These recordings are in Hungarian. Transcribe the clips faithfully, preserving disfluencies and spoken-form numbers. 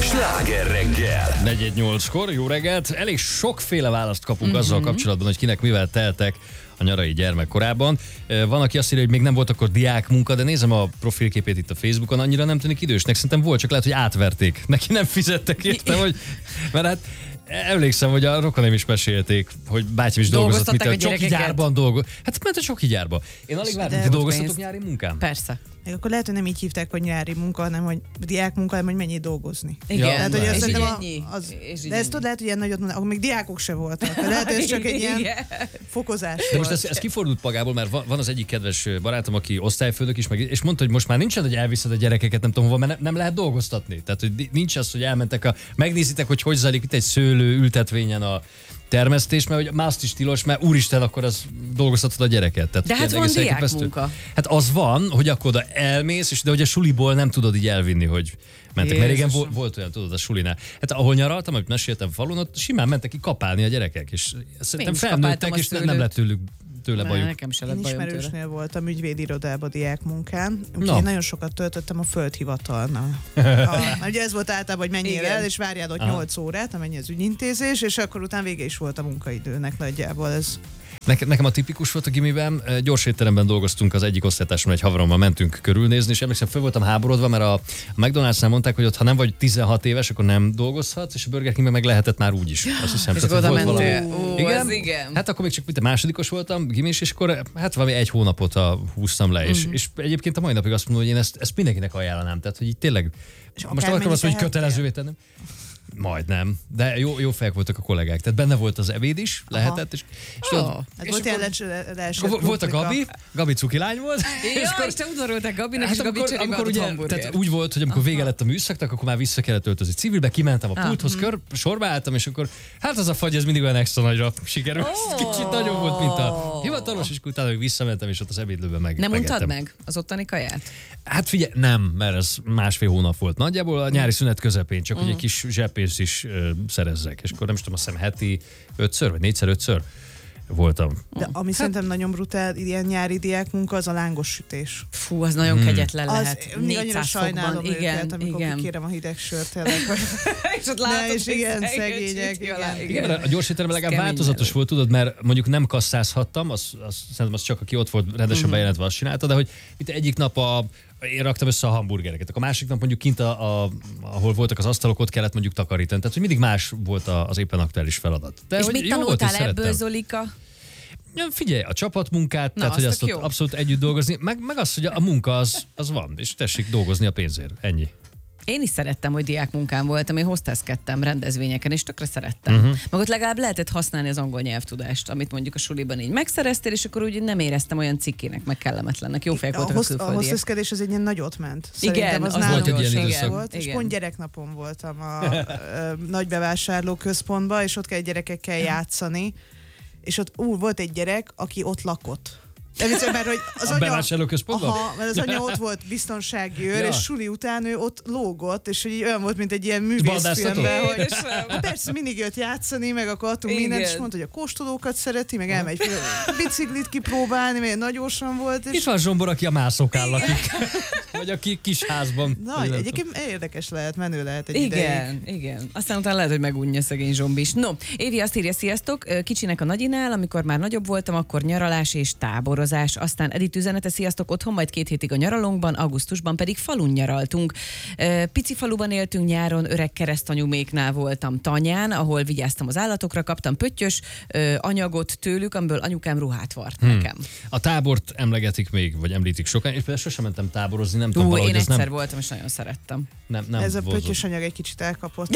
Sláger reggel. negyven nyolckor, jó reggelt. Elég sokféle választ kapunk Mhm. azzal kapcsolatban, hogy kinek mivel teltek a nyarai gyermekkorában. Van, aki azt írja, hogy még nem volt akkor diákmunka, de nézem a profilképét itt a Facebookon, annyira nem tűnik idősnek. Szerintem volt, csak lehet, hogy átverték. Neki nem fizettek érte, hogy... Mert hát emlékszem, hogy a rokonaim is mesélték, hogy bátyám is dolgozott, mint a csoki gyárban dolgozott. Hát ment a csoki gyárba. Én alig vártam, hogy dolgoztatok nyári munkán? Persze. Még akkor lehet, hogy nem így hívták, hogy nyári munka, hanem hogy diákmunka, hanem hogy mennyit dolgozni. Igen, Ja, Tehát, hogy és azt így szerintem ennyi. a- az, És így de ezt ennyi. tudod, lehet, hogy ilyen nagyot mondanak, akkor még diákok se voltak. De lehet, hogy ez csak egy ilyen Igen. fokozás De most volt. ez, ez kifordult magából, mert van, van az egyik kedves barátom, aki osztályfőnök is, meg, és mondta, hogy most már nincsen, hogy elviszed a gyerekeket, nem tudom hova, mert ne, nem lehet dolgoztatni. Tehát, hogy nincs az, hogy elmentek, a, megnézitek, hogy hogy zajlik itt egy szőlő ültetvényen a termesztés, mert hogy már azt is tilos, mert úristen, akkor az dolgoztatod a gyereket. Tehát, De hát ilyen van egész elképesztő. diákmunka. Hát az van, hogy akkor oda elmész, és de hogy a suliból nem tudod így elvinni, hogy mentek. Mert régen Jézusom. volt, volt olyan, tudod, a sulinál. Hát ahol nyaraltam, amit meséltem falun, ott simán mentek ki kapálni a gyerekek, és szerintem is felnőttek, kapáltam a és nem szőlőt. lett tőlük tőle Ne, bajuk. nekem se lett Én bajom tőle. ismerősnél voltam ügyvédirodában diákmunkán, úgyhogy Na. én nagyon sokat töltöttem a földhivatalnál. Ha, ugye ez volt általában, hogy menjél Igen. el, és várjál ott Aha. nyolc órát, amennyi az ügyintézés, és akkor utána vége is volt a munkaidőnek nagyjából. Ez Nekem, nekem a tipikus volt a gimiben, eh, gyors étteremben dolgoztunk az egyik osztálytársammal, egy haverommal mentünk körülnézni, és emlékszem, föl voltam háborodva, mert a McDonald'snál mondták, hogy ott ha nem vagy tizenhat éves, akkor nem dolgozhatsz, és a Burger Kingben meg lehetett már úgy is. Azt hiszem, És tehát, oda hogy volt mentél. valami- Ó, ez igen. Hát akkor még csak mint a másodikos voltam, gimis, és akkor hát valami egy hónapot a, húztam le, és, Mhm. és egyébként a mai napig azt mondom, hogy én ezt, ezt mindenkinek ajánlanám. Tehát, hogy így tényleg, most nem akármennyit akarom azt, hogy tehettél? kötelezővé tennem. Majdnem, de jó, jó fejek voltak a kollégák. Tehát benne volt az ebéd is, lehetett, és, és tudod, Ó. hát és volt ilyen akkor- lecs- leesett akkor volt a krumplika. Gabi, Gabi cuki lány volt. Jó, és te udvaroltál Gabinak, és Hát Gabi amikor, cserébe amikor adott ugye, hamburgert. tehát úgy volt, hogy amikor vége lett a műszaknak, akkor már vissza kellett öltözni civilbe, kimentem a Ah, pulthoz, kör, sorba álltam, és akkor hát az a fagy, ez mindig olyan extra nagyra sikerült. Ó. Kicsit nagyobb volt, mint a hivatalos, és utána még visszamentem, és ott az ebédlőben meg. Nem megettem. untad meg az ottani kaját? Hát figyelj, nem, mert ez másfél hónap volt nagyjából, a nyári szünet közepén, csak Mm. hogy egy kis zseppénzt is ö, szerezzek, és akkor nem is tudom, azt hiszem heti ötször, vagy négyszer ötször voltam. De ami szerintem nagyon brutál, ilyen nyári diákmunka, az a lángos sütés. Fú, az nagyon Hmm. kegyetlen Az, lehet. mindig annyira négyszáz sajnálom fokban. őket, Igen, amikor igen. kikérem a hideg sört, tényleg. hogy- És ott Ne, látod, és hogy igen, szegény szegények, süti igen. alá, Igen, mert a gyors étterem legalább kemény változatos meló. volt, tudod, mert mondjuk nem kasszázhattam, az, az, szerintem az csak aki ott volt rendesen Mhm. uh-huh. bejelentve, azt csinálta, de hogy itt egyik nap a, én raktam össze a hamburgereket, akkor a másik nap mondjuk kint, a, a, ahol voltak az asztalok, ott kellett mondjuk takarítani. Tehát, hogy mindig más volt a, az éppen aktuális feladat. De És hogy mit jó volt, és tanultál ebből, szerettem. Zolika? Ja, figyelj, a csapatmunkát, Na, tehát hogy az azt tök ott jó. abszolút együtt dolgozni, meg, meg az, hogy a munka az, az van, és tessék dolgozni a pénzért. Ennyi. Én is szerettem, hogy diákmunkám voltam, én hostesskedtem rendezvényeken, és tökre szerettem. Mhm. Uh-huh. Meg ott legalább lehetett használni az angol nyelvtudást, amit mondjuk a suliban így megszereztél, és akkor úgy nem éreztem olyan cikkének, meg kellemetlennek. Jó fejek A, voltak a hossz, a külföldiek. hostesskedés az egy ilyen nagyot ment. Igen, Szerintem az, az nálunk volt egy is ilyen igen időszak. volt, és Igen. pont gyereknapon voltam a, a nagy bevásárló központban, és ott kell gyerekekkel játszani, és ott ú, volt egy gyerek, aki ott lakott. De viszont, mert, hogy az A bevásárlóközpontban? Aha, mert az anya ott volt biztonsági őr, Ja. és suli után ő ott lógott, és hogy így olyan volt, mint egy ilyen Baldáztatott? művészfilmben, hogy Édesem. persze mindig jött játszani, meg akkor adtunk Igen. mindent, és mondta, hogy a kóstolókat szereti, meg elmegy biciklit kipróbálni, mert nagyosan volt. És Itt van Zsombor, aki a mászókán lakik. Vagy aki kis házban. nagy, egyébként érdekes lehet, menő lehet egy ideig. Igen, igen. Aztán utána lehet, hogy megunja szegény zsombi is. No, Évi azt írja, sziasztok, kicsinek a nagyinál, amikor már nagyobb voltam, akkor nyaralás és táborozás. Aztán Edith üzenete, sziasztok, otthon majd két hétig a nyaralónkban, augusztusban pedig falun nyaraltunk. Pici faluban éltünk nyáron, öreg keresztanyuméknál voltam Tanyán, ahol vigyáztam az állatokra, kaptam pöttyös anyagot tőlük, amiből anyukám ruhát vart Hmm. nekem. A tábort emlegetik még, vagy említik sokan, és például sosem mentem táborozni, nem tudom, Ú, valahogy én ez egyszer nem, voltam, és nagyon szerettem. nem, nem Ez a vonzott. pöttyös anyag egy kicsit elkapott.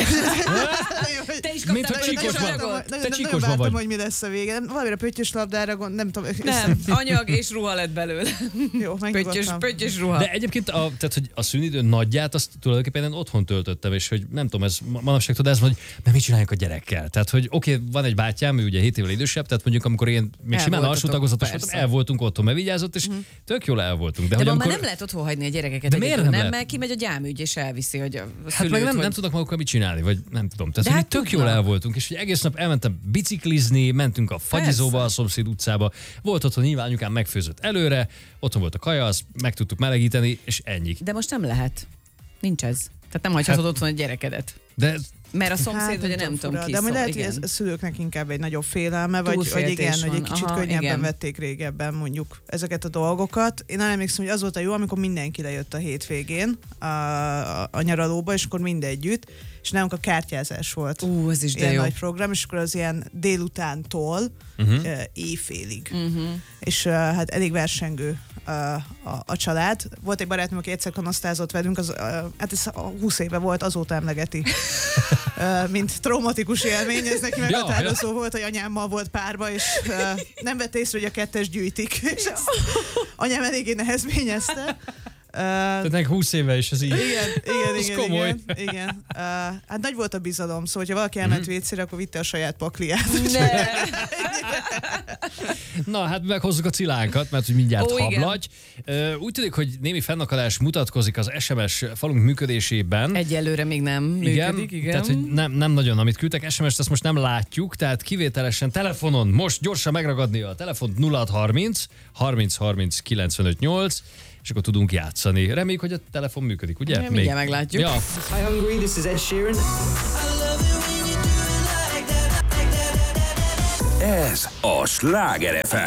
Te is Mint kaptál a pöttyös csíkosban. anyagot? Nagyon, Te nagyon csíkosban vártam, vagy. hogy mi lesz a vége. Valamire pöttyös labdára gond, nem tudom. Nem, anyag és ruha lett belőle. Jó, Pöttyös, megnyugodtam. pöttyös ruha. De egyébként, a, tehát, hogy a szünidő nagyját, azt tulajdonképpen én otthon töltöttem, és hogy nem tudom, ez ma- manapság tudod, ez van, hogy mert mit csináljuk a gyerekkel. Tehát, hogy oké, okay, van egy bátyám, ő ugye hét évvel idősebb, tehát mondjuk amikor én még El simán voltatok, alsó tagozatos persze. voltam, el voltunk otthon, mert vigyázott, és tök jól el voltunk. De, De hogy ma már amikor, nem lehet otthon hagyni a gyerekeket. De miért egyedül, nem nem? lehet? Mert kimegy a gyámügy és elviszi, hogy a Hát szülőt, meg nem, hogy... nem tudnak magukkal mit csinálni, vagy nem tudom. Tehát, De hogy hát tök tudnak. jól el voltunk, és hogy egész nap elmentem biciklizni, mentünk a fagyizóba, Persze. a szomszéd utcába. Volt otthon nyilván anyukám megfőzött előre, otthon volt a kaja, azt meg tudtuk melegíteni, és ennyi. De most nem lehet. Nincs ez. Tehát nem hagyhatod Hát- otthon egy gyerekedet. De Mert a szomszéd, Hát, vagy nem tudom ki. de majd lehet, igen. hogy ez a szülőknek inkább egy nagyobb félelme, vagy, vagy Túlféltés igen, hogy egy van. kicsit Aha, könnyebben igen. vették régebben mondjuk ezeket a dolgokat. Én nem emlékszem, hogy az volt a jó, amikor mindenki lejött a hétvégén a, a, a nyaralóba, és akkor mind együtt, és nálunk a kártyázás volt. Ú, ez is de ilyen jó. nagy program, és akkor az ilyen délutántól uh-huh. uh, éjfélig. Uh-huh. És uh, hát elég versengő uh, a, a család. Volt egy barátom, aki egyszer kanosztázott velünk, az, uh, hát ez a húsz éve volt, azóta emlegeti. uh, mint traumatikus élmény, ez neki meghatározó ja, ja. volt, hogy anyámmal volt párba, és uh, nem vett észre, hogy a kettes gyűjtik. És ezt anyám eléggé nehezményezte. Uh, Tehát nek húsz éve is ez így. Igen, igen, Ez igen, komoly. igen, igen. Uh, hát nagy volt a bizalom, szóval, hogyha valaki elment mm-hmm. vécére, akkor vitte a saját pakliát. Ne. Na, hát meghozzuk a cilánkat, mert hogy mindjárt Ó, hablagy. Uh, úgy tűnik, hogy némi fennakadás mutatkozik az es em es falunk működésében. Egyelőre még nem Igen, működik, igen. tehát hogy nem, nem nagyon, amit küldtek, es em es-t azt most nem látjuk, tehát kivételesen telefonon, most gyorsan megragadni a telefont nulla harminc harminc harminc kilencvenöt nyolc, és akkor tudunk játszani. Reméljük, hogy a telefon működik, ugye? Ja, mindjárt meglátjuk. Ja. Hi Hungary, this is Ed Sheeran. Ez a Sláger ef em.